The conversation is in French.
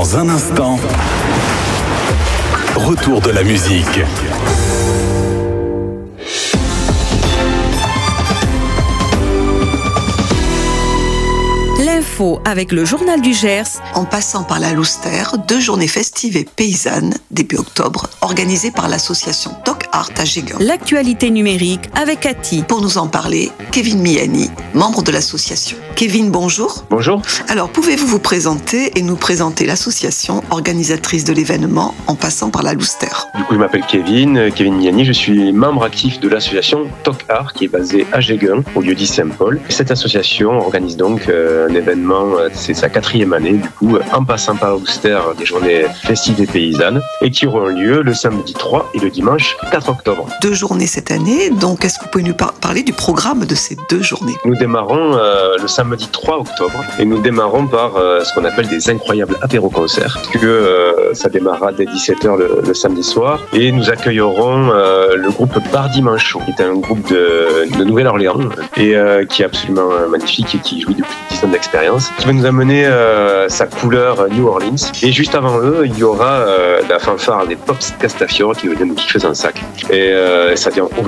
Dans un instant, retour de la musique. L'info avec le journal du Gers. En passant par la Louster, 2 journées festives et paysannes, début octobre, organisées par l'association Toc Art à Géguin. L'actualité numérique avec Cathy. Pour nous en parler, Kevin Miani, membre de l'association. Kevin, bonjour. Bonjour. Alors, pouvez-vous vous présenter et nous présenter l'association organisatrice de l'événement En passant par la Louster? Du coup, je m'appelle Kevin Miani, je suis membre actif de l'association Toc Art qui est basée à Géguin, au lieu-dit Saint-Paul. Cette association organise donc un événement, c'est sa 4e année, du coup, en passant par la Louster, des journées festives et paysannes, et qui auront lieu le samedi 3 et le dimanche 4 octobre. 2 journées cette année, donc est-ce que vous pouvez nous parler du programme de ces 2 journées? Nous démarrons le samedi 3 octobre et nous démarrons par ce qu'on appelle des incroyables apéro-concerts, puisque ça démarrera dès 17h le samedi soir, et nous accueillerons le groupe Bardi Manchot, qui est un groupe de Nouvelle-Orléans et qui est absolument magnifique et qui jouit depuis 10 ans d'expérience, qui va nous amener sa couleur New Orleans. Et juste avant eux, il y aura la fanfare des Pops Castafiore qui va nous kiffer un sac. Et ça vient